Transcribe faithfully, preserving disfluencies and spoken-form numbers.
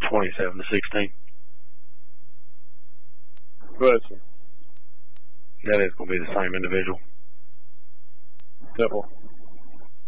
twenty-seven to sixteen. Question. That is going to be the same individual. Simple.